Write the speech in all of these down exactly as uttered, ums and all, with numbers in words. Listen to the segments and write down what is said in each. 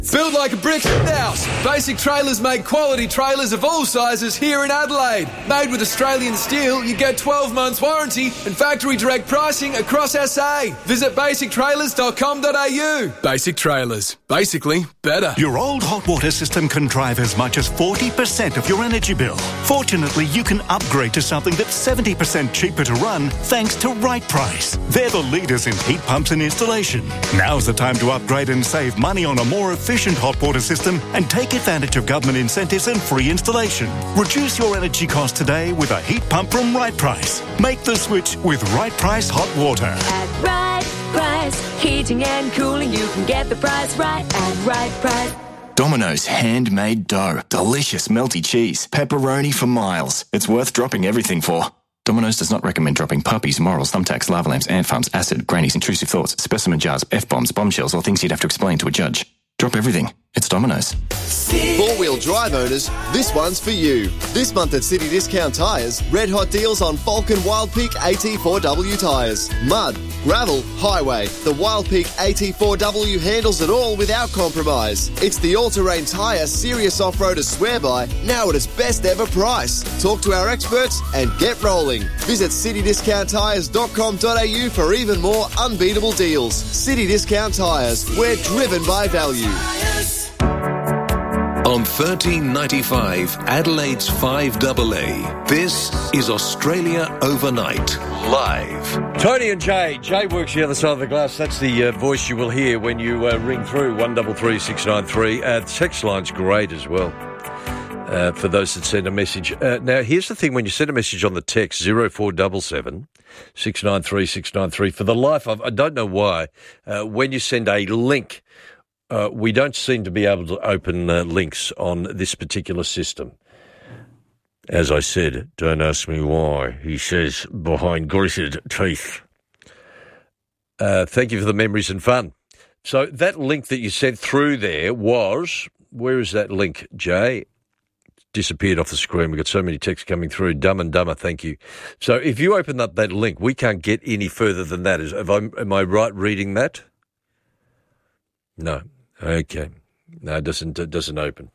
Build like a brick house. Basic Trailers make quality trailers of all sizes here in Adelaide. Made with Australian steel, you get twelve months warranty and factory direct pricing across S A. Visit basic trailers dot com dot a u. Basic Trailers. Basically, better. Your old hot water system can drive as much as forty percent of your energy bill. Fortunately, you can upgrade to something that's seventy percent cheaper to run thanks to Right Price. They're the leaders in heat pumps and installation. Now's the time to upgrade and save money on a more efficient hot water system and take advantage of government incentives and free installation. Reduce your energy cost today with a heat pump from Right Price. Make the switch with Right Price Hot Water. At Right Price, heating and cooling, you can get the price right at Right Price. Domino's handmade dough. Delicious melty cheese. Pepperoni for miles. It's worth dropping everything for. Domino's does not recommend dropping puppies, morals, thumbtacks, lava lamps, ant farms, acid, grannies, intrusive thoughts, specimen jars, F-bombs, bombshells, or things you'd have to explain to a judge. Drop everything. It's Domino's. Four-wheel drive owners, this one's for you. This month at City Discount Tyres, red hot deals on Falcon Wild Peak A T four W tyres. Mud, gravel, highway. The Wild Peak A T four W handles it all without compromise. It's the all-terrain tyre serious off-roaders swear by, now at its best ever price. Talk to our experts and get rolling. Visit city discount tyres dot com dot a u for even more unbeatable deals. City Discount Tyres, we're driven by value. On thirteen ninety-five, Adelaide's five A A, this is Australia Overnight, live. Tony and Jay. Jay works the other side of the glass. That's the uh, voice you will hear when you uh, ring through one three three six nine three. Uh, the text line's great as well uh, for those that send a message. Uh, now, here's the thing. When you send a message on the text, zero four seven seven, six nine three, six nine three, for the life of, I don't know why, uh, when you send a link, Uh, we don't seem to be able to open uh, links on this particular system. As I said, don't ask me why, he says, behind gritted teeth. Uh, thank you for the memories and fun. So that link that you sent through there was, where is that link, Jay? Disappeared off the screen. We've got so many texts coming through. Dumb and dumber, thank you. So if you open up that link, we can't get any further than that. Is, have I, am I right reading that? No. Okay. No, it doesn't, it doesn't open.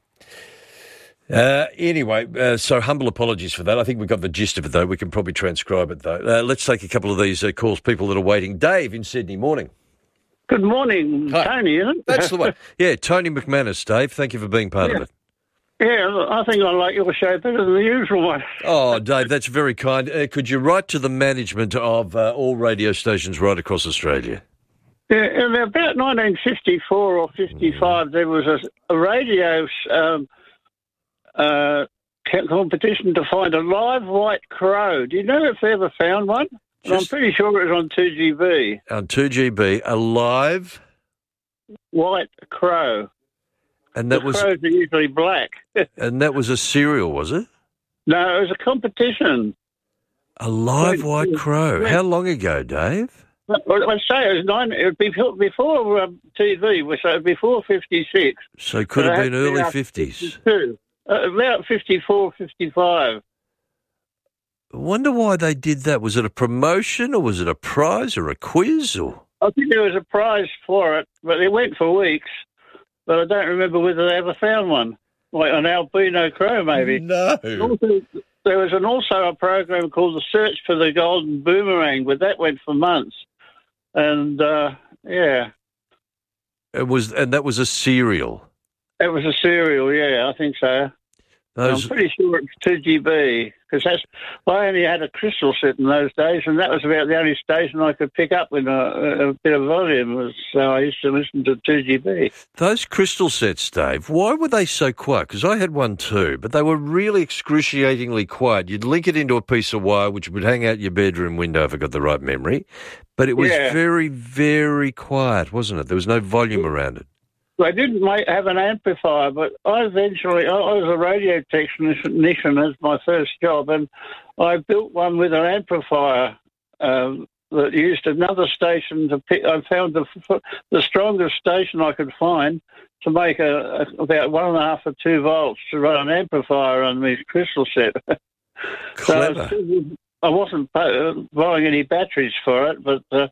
Uh, anyway, uh, so humble apologies for that. I think we've got the gist of it, though. We can probably transcribe it, though. Uh, let's take a couple of these uh, calls, people that are waiting. Dave in Sydney, morning. Good morning, Hi. Tony, isn't it? That's the one. Yeah, Tony McManus, Dave. Thank you for being part yeah. of it. Yeah, I think I like your show better than the usual one. Oh, Dave, that's very kind. Uh, could you write to the management of uh, all radio stations right across Australia? Yeah, in about nineteen fifty-four or fifty-five, there was a, a radio um, uh, competition to find a live white crow. Do you know if they ever found one? And I'm pretty sure it was on two G B. On two G B, a live white crow. And that the was crows are usually black. And that was a serial, was it? No, it was a competition. A live Wait, white wait, crow. wait. How long ago, Dave? Well, I'd say it was nine. It would be before, before um, T V, so before fifty-six. So it could So have it been had to be early after fifties. fifty-two. Uh, about fifty-four, fifty-five. I wonder why they did that. Was it a promotion or was it a prize or a quiz? Or I think there was a prize for it, but it went for weeks. But I don't remember whether they ever found one. Like an albino crow, maybe. No. Also, there was an, also a program called The Search for the Golden Boomerang, but that went for months. And, uh, yeah. It was, and that was a serial. It was a serial, yeah, I think so. Those... I'm pretty sure it's two G B, because that's, well, I only had a crystal set in those days, and that was about the only station I could pick up with a, a bit of volume, so I used to listen to two G B. Those crystal sets, Dave, why were they so quiet? Because I had one too, but they were really excruciatingly quiet. You'd link it into a piece of wire, which would hang out your bedroom window if I got the right memory, but it was Yeah. very, very quiet, wasn't it? There was no volume around it. They didn't make, have an amplifier, but I eventually, I, I was a radio technician as my first job, and I built one with an amplifier um, that used another station to pick. I found the the strongest station I could find to make a, a about one and a half or two volts to run an amplifier on this crystal set. Clever. So I, was, I wasn't buying any batteries for it, but uh,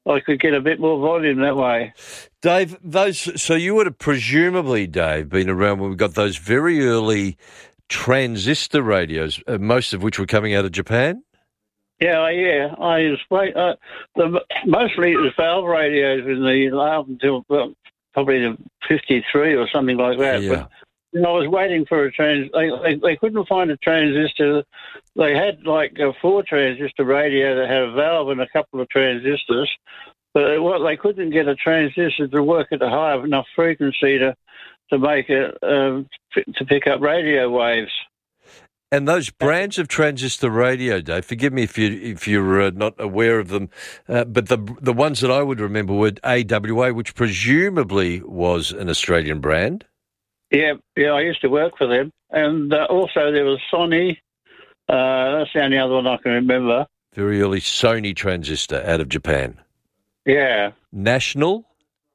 I could get a bit more volume that way. Dave, those so you would have presumably, Dave, been around when we got those very early transistor radios, uh, most of which were coming out of Japan? Yeah, yeah. I was wait, uh, the, mostly it was valve radios in the up until well, probably the fifty-three or something like that. Yeah. But you know, I was waiting for a trans. They, they, they couldn't find a transistor. They had like a four transistor radio that had a valve and a couple of transistors, but what they couldn't get a transistor to work at a high enough frequency to to make it uh, to pick up radio waves. And those brands of transistor radio, Dave, forgive me if you if you're uh, not aware of them, uh, but the the ones that I would remember were A W A, which presumably was an Australian brand. Yeah, yeah, I used to work for them, and uh, also there was Sony. Uh, that's the only other one I can remember. Very early Sony transistor out of Japan. Yeah. National?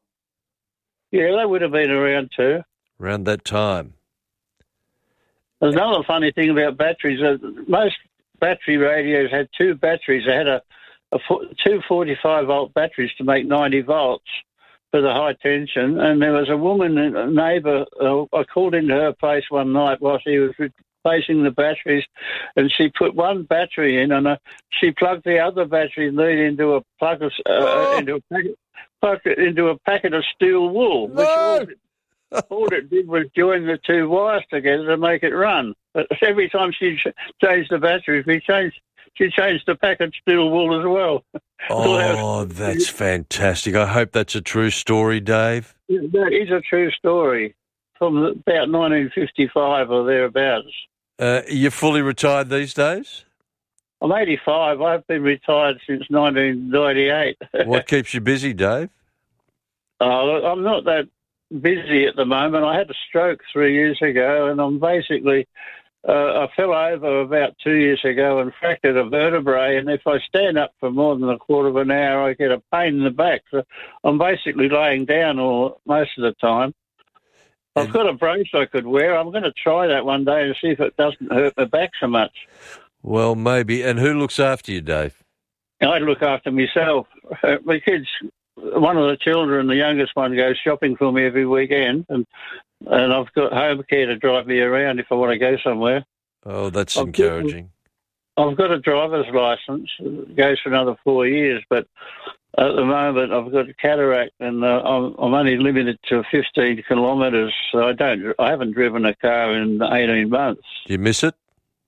Yeah, they would have been around too. Around that time. There's another funny thing about batteries. Uh, most battery radios had two batteries. They had a, a fo- two forty-five volt batteries to make ninety volts for the high tension. And there was a woman, a neighbour, uh, I called into her place one night while she was replacing the batteries, and she put one battery in, and uh, she plugged the other battery lead into a plug of, uh, oh. into a packet, plugged it into a packet of steel wool, no. which all all it did was join the two wires together to make it run. But every time she ch- changed the battery, she changed, she changed the packet of steel wool as well. Oh, that's fantastic. I hope that's a true story, Dave. That is a true story from about nineteen fifty-five or thereabouts. Uh, you're fully retired these days? I'm eighty-five. I've been retired since nineteen ninety-eight. What keeps you busy, Dave? Uh, I'm not that busy at the moment. I had a stroke three years ago, and I'm basically, uh, I fell over about two years ago and fractured a vertebrae, and if I stand up for more than a quarter of an hour, I get a pain in the back. So I'm basically laying down all most of the time. I've and got a brace I could wear. I'm going to try that one day and see if it doesn't hurt my back so much. Well, maybe. And who looks after you, Dave? I look after myself. My kids... One of the children, the youngest one, goes shopping for me every weekend, and and I've got home care to drive me around if I want to go somewhere. Oh, that's I've encouraging. Got, I've got a driver's licence. It goes for another four years, but at the moment I've got a cataract, and uh, I'm, I'm only limited to fifteen kilometres. So I don't, I haven't driven a car in eighteen months. Do you miss it?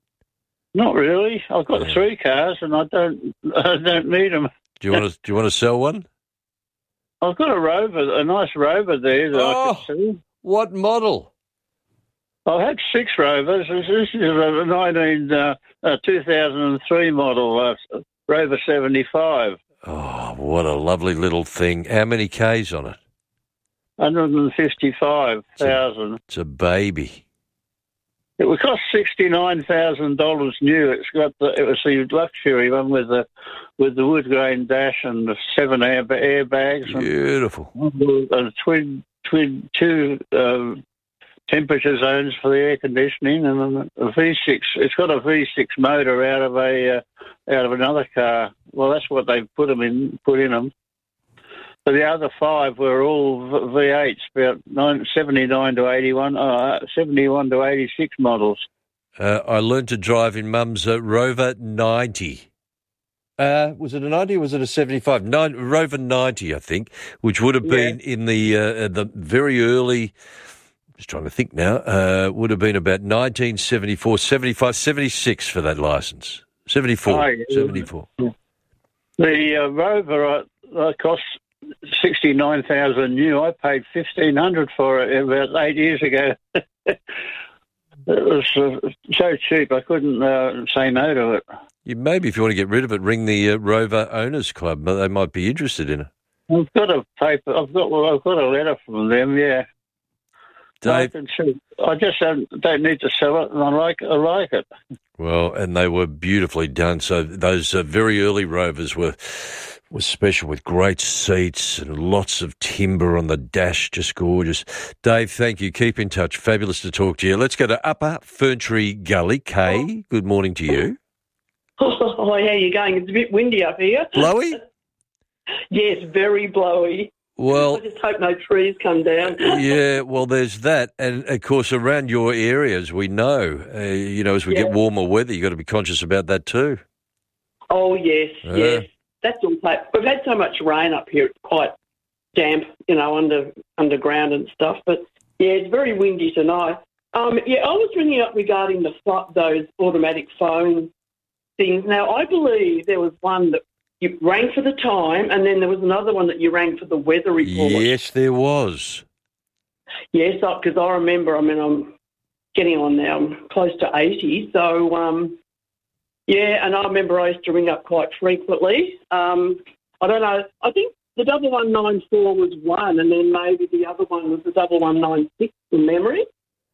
Not really. I've got yeah. three cars, and I don't, I don't need them. Do you want to? Do you want to sell one? I've got a Rover, a nice Rover there that oh, I can see. What model? I've had six Rovers. This is a nineteen, uh, uh, two thousand three model, uh, Rover seventy-five. Oh, what a lovely little thing. How many Ks on it? one hundred fifty-five thousand. It's, it's a baby. It would cost sixty-nine thousand dollars new. It's got the, it was the luxury one with the with the wood grain dash and the seven air airbags. Beautiful. And, and twin twin two uh, temperature zones for the air conditioning, and a V six. It's got a V six motor out of a uh, out of another car. Well, that's what they put them in put in them. But the other five were all V eights, about seventy-nine to eighty-one, uh, seventy-one to eighty-six models. Uh, I learned to drive in Mum's uh, Rover ninety. Uh, was it a ninety or was it a seventy-five? Nine, Rover ninety, I think, which would have been yeah. in the uh, the very early, just trying to think now, uh, would have been about nineteen seventy-four, seventy-five, seventy-six for that licence. seventy-four, oh, yeah. seventy-four. The uh, Rover uh, cost sixty-nine thousand new. I paid fifteen hundred for it about eight years ago. It was uh, so cheap, I couldn't uh, say no to it. You maybe, if you want to get rid of it, ring the uh, Rover Owners Club. They might be interested in it. I've got a paper. I've got. Well, I've got a letter from them. Yeah. Dave, I, can see, I just don't, don't need to sell it, and I like. I like it. Well, and they were beautifully done. So those uh, very early Rovers were. was special with great seats and lots of timber on the dash, just gorgeous. Dave, thank you. Keep in touch. Fabulous to talk to you. Let's go to Upper Ferntree Gully. Kay, good morning to you. Oh, how are you going? It's a bit windy up here. Blowy? Yes, very blowy. Well, I just hope no trees come down. yeah, well, there's that. And, of course, around your areas, we know, uh, you know, as we yeah. get warmer weather, you've got to be conscious about that too. Oh, yes, Uh. yes. That's all. We've had so much rain up here, it's quite damp, you know, under underground and stuff. But, yeah, it's very windy tonight. Um, yeah, I was ringing up regarding the those automatic phone things. Now, I believe there was one that you rang for the time, and then there was another one that you rang for the weather report. Yes, there was. Yes, because I remember, I mean, I'm getting on now, I'm close to eighty, so, um, yeah, and I remember I used to ring up quite frequently. Um, I don't know, I think the double one nine four was one, and then maybe the other one was the double one nine six from memory.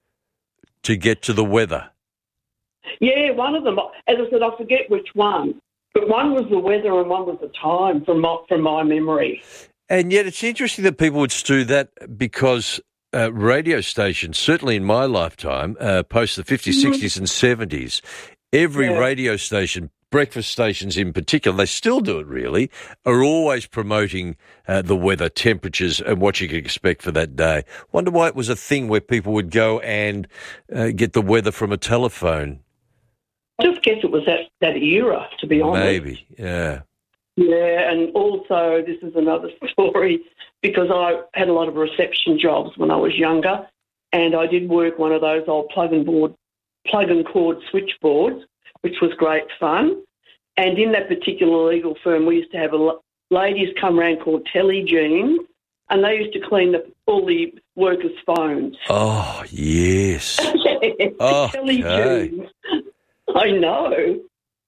To get to the weather. Yeah, one of them. As I said, I forget which one. But one was the weather and one was the time from my, from my memory. And yet it's interesting that people would do that because uh, radio stations, certainly in my lifetime, uh, post the fifties, mm-hmm. sixties and seventies, every yeah. radio station, breakfast stations in particular, they still do it really, are always promoting uh, the weather, temperatures and what you can expect for that day. Wonder why it was a thing where people would go and uh, get the weather from a telephone. I just guess it was that, that era, to be honest. Maybe, yeah. Yeah, and also this is another story because I had a lot of reception jobs when I was younger, and I did work one of those old plug and board, plug and cord switchboards, which was great fun. And in that particular legal firm, we used to have a, ladies come around called telejeans, and they used to clean the, all the workers' phones. Oh, yes. Oh, telejeans. I know.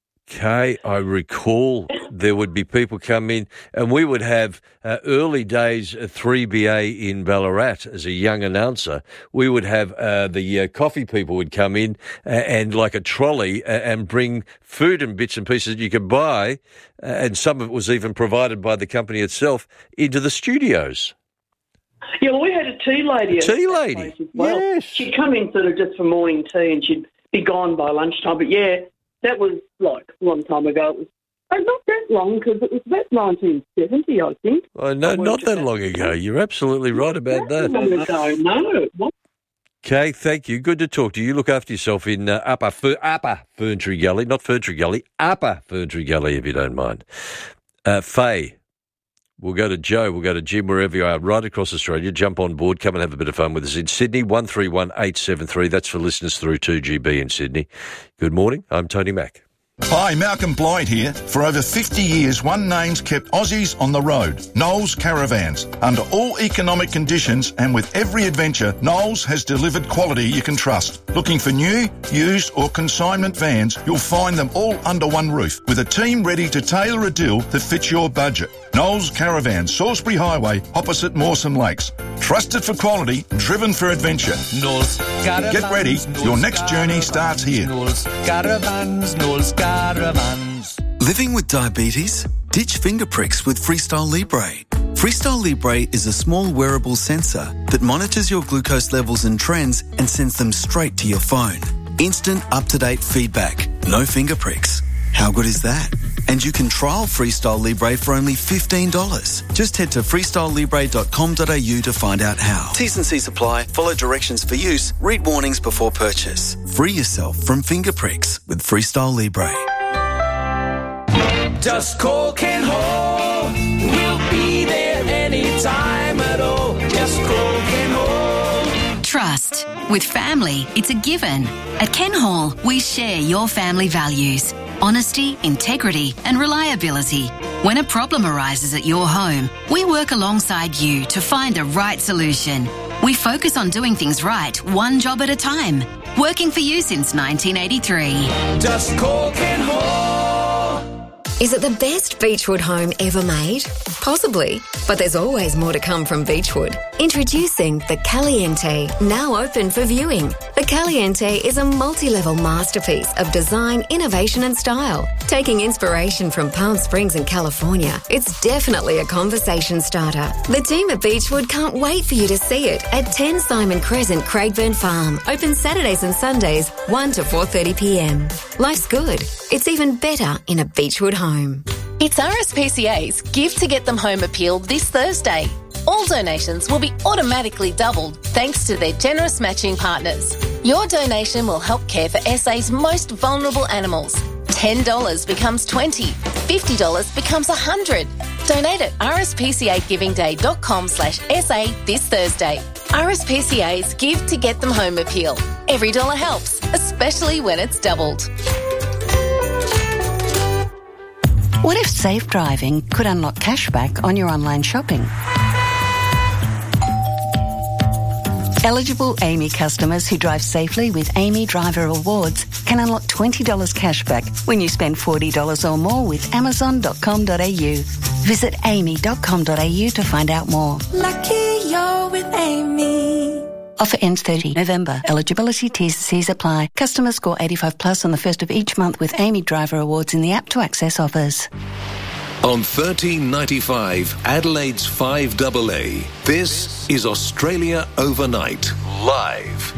Kay, I recall there would be people come in and we would have uh, early days uh, three B A in Ballarat as a young announcer. We would have uh, the uh, coffee people would come in uh, and like a trolley uh, and bring food and bits and pieces that you could buy, uh, and some of it was even provided by the company itself, into the studios. Yeah, well, we had a tea lady. A tea lady, as well. Yes. She'd come in sort of just for morning tea and she'd be gone by lunchtime. But, yeah, that was, like, a long time ago. It was oh, not that long, because it was about nineteen seventy, I think. Oh, no, not that long ago. You're absolutely right about that. Long ago, no. What? Kay, thank you. Good to talk to you. Look after yourself in uh, Upper, Fer- Upper Ferntree Gully, not Ferntree Gully, Upper Ferntree Gully, if you don't mind. Uh, Faye. We'll go to Joe, we'll go to Jim, wherever you are, right across Australia. Jump on board, come and have a bit of fun with us in Sydney, one three one eight seven three. That's for listeners through two G B in Sydney. Good morning, I'm Tony Mack. Hi, Malcolm Blyde here. For over fifty years, one name's kept Aussies on the road, Knowles Caravans. Under all economic conditions and with every adventure, Knowles has delivered quality you can trust. Looking for new, used or consignment vans, you'll find them all under one roof with a team ready to tailor a deal that fits your budget. Knowles Caravans, Salisbury Highway, opposite Mawson Lakes. Trusted for quality, driven for adventure. Knowles Caravans. Get ready, Knowles your next journey Caravans, starts here. Knowles Caravans, Knowles Caravans. Living with diabetes? Ditch finger pricks with Freestyle Libre. Freestyle Libre is a small wearable sensor that monitors your glucose levels and trends and sends them straight to your phone. Instant, up-to-date feedback. No finger pricks. How good is that? And you can trial Freestyle Libre for only fifteen dollars. Just head to freestyle libre dot com dot a u to find out how. T's and C's apply. Follow directions for use. Read warnings before purchase. Free yourself from finger pricks with Freestyle Libre. Just call Ken Hall. We'll be there anytime at all. Just call Ken Hall. Trust. With family, it's a given. At Ken Hall, we share your family values. Honesty, integrity and reliability. When a problem arises at your home, we work alongside you to find the right solution. We focus on doing things right, one job at a time. Working for you since nineteen eighty-three. Just call Ken Hall. Is it the best Beechwood home ever made? Possibly, but there's always more to come from Beechwood. Introducing the Caliente, now open for viewing. The Caliente is a multi-level masterpiece of design, innovation and style. Taking inspiration from Palm Springs in California, it's definitely a conversation starter. The team at Beechwood can't wait for you to see it at ten Simon Crescent, Craigburn Farm. Open Saturdays and Sundays, one to four thirty p m. Life's good. It's even better in a Beechwood home. It's R S P C A's Give to Get Them Home appeal this Thursday. All donations will be automatically doubled thanks to their generous matching partners. Your donation will help care for S A's most vulnerable animals. ten dollars becomes twenty dollars, fifty dollars becomes one hundred dollars. Donate at rspcagivingday.com slash SA this Thursday. R S P C A's Give to Get Them Home appeal. Every dollar helps, especially when it's doubled. What if safe driving could unlock cashback on your online shopping? Eligible A M I customers who drive safely with A M I Driver Rewards can unlock twenty dollars cashback when you spend forty dollars or more with amazon dot com dot a u. Visit a m i dot com dot a u to find out more. Lucky you're with Amy. Offer ends thirtieth November. Eligibility T's and C's apply. Customers score eighty-five plus on the first of each month with A M I Driver Rewards in the app to access offers. On thirteen ninety-five, Adelaide's five double A, this is Australia Overnight, live.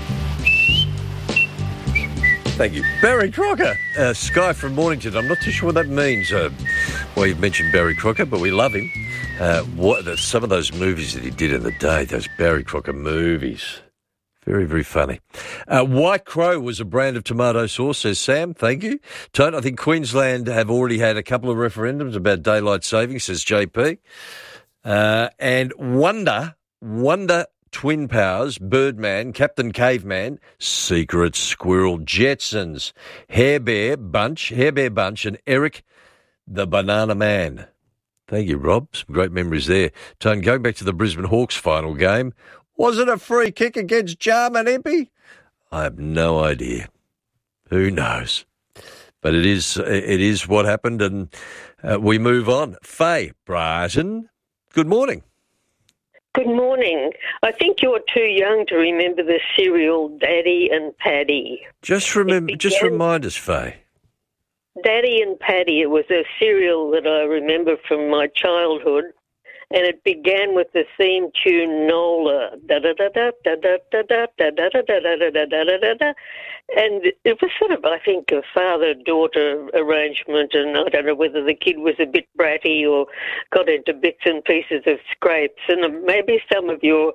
Thank you. Barry Crocker, uh, Sky from Mornington. I'm not too sure what that means. Uh, well, you've mentioned Barry Crocker, but we love him. Uh, what the, some of those movies that he did in the day, those Barry Crocker movies. Very, very funny. Uh, White Crow was a brand of tomato sauce, says Sam. Thank you. Tone, I think Queensland have already had a couple of referendums about daylight saving, says J P. Uh, and Wonder, Wonder Twin Powers, Birdman, Captain Caveman, Secret Squirrel, Jetsons, Hair Bear Bunch, Hair Bear Bunch, and Eric the Banana Man. Thank you, Rob. Some great memories there. Tone, going back to the Brisbane Hawks final game, was it a free kick against Jarman Impey? I have no idea. Who knows? But it is it is what happened, and uh, we move on. Faye Brighton, good morning. Good morning. I think you're too young to remember the serial Daddy and Paddy. Just remember, began, just remind us, Faye. Daddy and Paddy. It was a serial that I remember from my childhood, and it began with the theme tune Nola, da da da da da da da da da da da da da da da da da. And it was sort of, I think, a father-daughter arrangement, and I don't know whether the kid was a bit bratty or got into bits and pieces of scrapes. And maybe some of your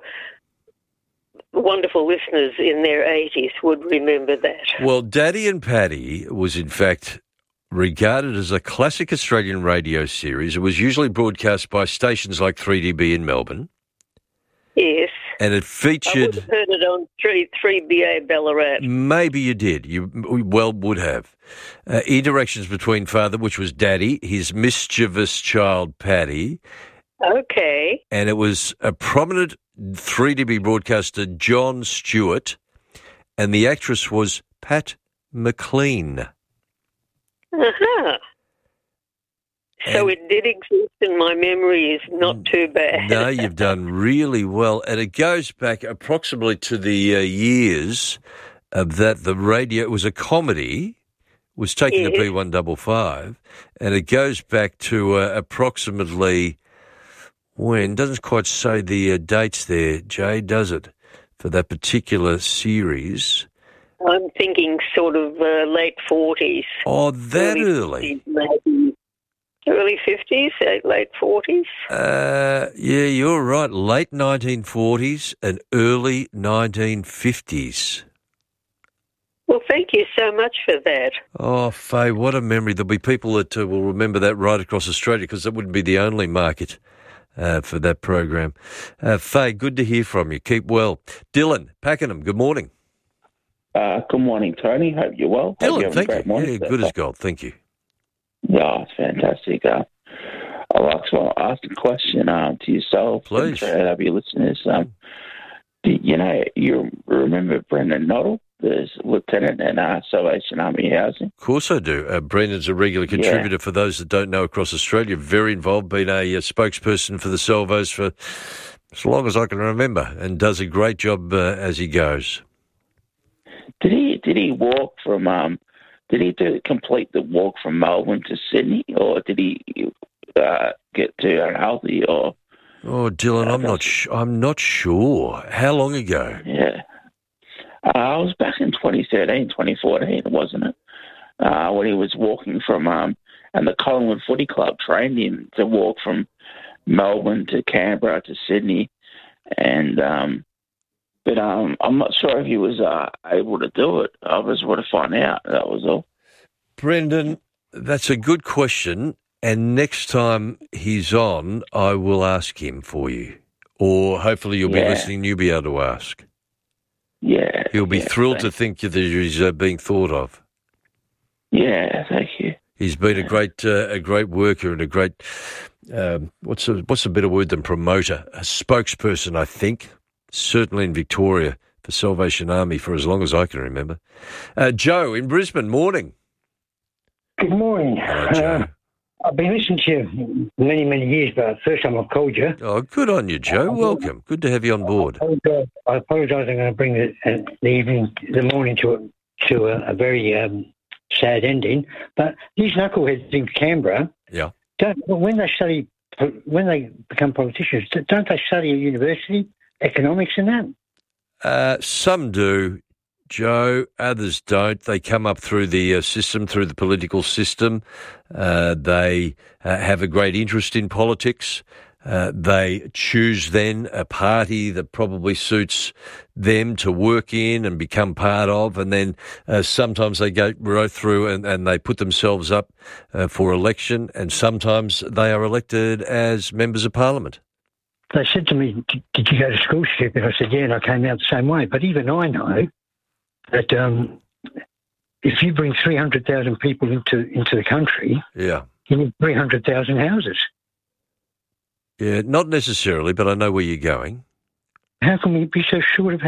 wonderful listeners in their eighties would remember that. Well, Daddy and Paddy was, in fact, regarded as a classic Australian radio series. It was usually broadcast by stations like three D B in Melbourne. Yes. And it featured... I would have heard it on three B A Ballarat. Maybe you did. You well would have. Uh, interactions between father, which was Daddy, his mischievous child, Paddy. Okay. And it was a prominent three D B broadcaster, John Stewart, and the actress was Pat McLean. Uh-huh. So it did exist, and my memory is not too bad. No, you've done really well. And it goes back approximately to the uh, years of that the radio, it was a comedy, was taken Yes. to B one fifty-five, and it goes back to uh, approximately when, doesn't quite say the uh, dates there, Jay, does it, for that particular series? I'm thinking sort of uh, late forties. Oh, that early? fifties, maybe. Early fifties, late forties. Uh, yeah, you're right. Late nineteen forties and early nineteen fifties. Well, thank you so much for that. Oh, Faye, what a memory. There'll be people that uh, will remember that right across Australia, because that wouldn't be the only market uh, for that program. Uh, Faye, good to hear from you. Keep well. Dylan Pakenham, good morning. Uh, good morning, Tony. Hope you're well. Hope Dylan, you're thank a great you. morning Yeah, so good far. as gold. Thank you. Yeah, it's fantastic. Uh, I'd like to ask a question um, to yourself. Please. And to your listeners. Um, do, you know, you remember Brendan Noddle, the lieutenant in uh, Salvation Army Housing? Of course I do. Uh, Brendan's a regular contributor, Yeah. for those that don't know, across Australia. Very involved, been a uh, spokesperson for the Salvos for as long as I can remember, and does a great job uh, as he goes. Did he did he walk from um did he do complete the walk from Melbourne to Sydney, or did he uh, get to unhealthy or? Oh, Dylan, I'm not. Sh- I'm not sure. How long ago? Yeah, uh, I was back in twenty thirteen, twenty fourteen, wasn't it? Uh, when he was walking from um, and the Collingwood Footy Club trained him to walk from Melbourne to Canberra to Sydney, and um, but um, I'm not sure if he was uh, able to do it. I just want to find out. That was all. Brendan, that's a good question, and next time he's on, I will ask him for you, or hopefully you'll Yeah. be listening. You'll be able to ask. Yeah, He'll be yeah, thrilled to thank- think that he's uh, being thought of. Yeah, thank you. He's been a great, uh, a great worker and a great, um, what's a, what's a better word than promoter? A spokesperson, I think, certainly in Victoria for Salvation Army for as long as I can remember. Uh, Joe in Brisbane, morning. Good morning. Hello, Joe. Uh, I've been listening to you many, many years, but first time I've called you. Oh, good on you, Joe. Welcome. Good to have you on board. I apologise. I'm going to bring the, uh, the evening, the morning to a, to a, a very um, sad ending. But these knuckleheads in Canberra, Yeah. don't, when they study, when they become politicians, don't they study at university economics and that? Uh, some do, Joe. Others don't. They come up through the uh, system, through the political system. Uh, they uh, have a great interest in politics. Uh, they choose then a party that probably suits them to work in and become part of, and then uh, sometimes they go right through and, and they put themselves up uh, for election, and sometimes they are elected as members of parliament. They said to me, did you go to school, stupid? I said, yeah, and I came out the same way. But even I know that um, if you bring three hundred thousand people into, into the country, Yeah. you need three hundred thousand houses. Yeah, not necessarily, but I know where you're going. How can we be so short of